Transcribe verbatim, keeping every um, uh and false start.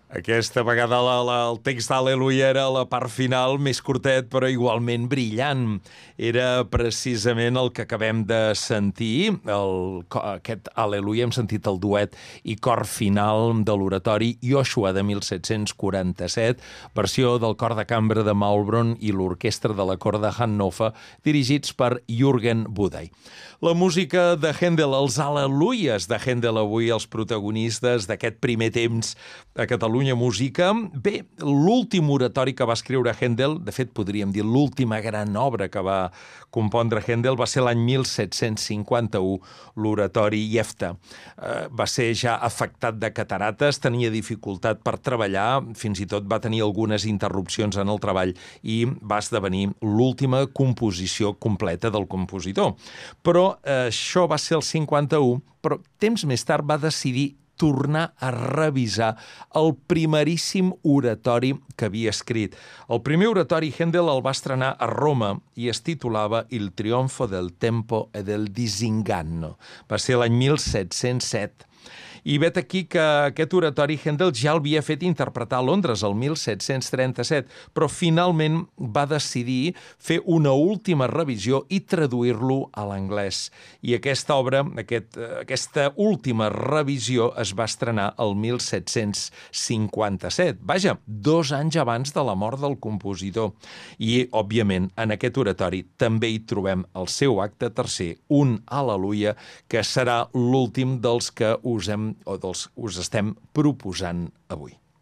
Aquesta vegada la, la, el text d'Al·leluia era la part final, més curtet, però igualment brillant. Era precisament el que acabem de sentir, el, aquest Al·leluia, hem sentit el duet i cor final de l'oratori Joshua de mil set-cents quaranta-set, versió del cor de cambra de Maulbronn i l'orquestra de la cort de Hannover, dirigits per Jürgen Budai. La música de Händel, els Al·leluies de Händel avui, els protagonistes d'aquest primer temps a Catalunya Música. Bé, l'últim oratori que va escriure Händel, de fet podríem dir l'última gran obra que va compondre Händel, va ser l'any mil set-cents cinquanta-u, l'oratori Jefta. Eh, va ser ja afectat de catarates, tenia dificultat per treballar, fins i tot va tenir algunes interrupcions en el treball i va esdevenir l'última composició completa del compositor. Però eh, això va ser el cinquanta-u, però temps més tard va decidir tornar a revisar el primeríssim oratori que havia escrit. El primer oratori Händel el va estrenar a Roma i es titulava Il trionfo del tempo e del disinganno. Va ser l'any mil set-cents set. I vet aquí que aquest oratori Händel ja l'havia fet interpretar a Londres el mil set-cents trenta-set, però finalment va decidir fer una última revisió i traduir-lo a l'anglès. I aquesta obra, aquest, aquesta última revisió es va estrenar el mil set-cents cinquanta-set. Vaja, dos anys abans de la mort del compositor. I, òbviament, en aquest oratori també hi trobem el seu acte tercer, un Al·leluia, que serà l'últim dels que us hem o dels us estem proposant avui.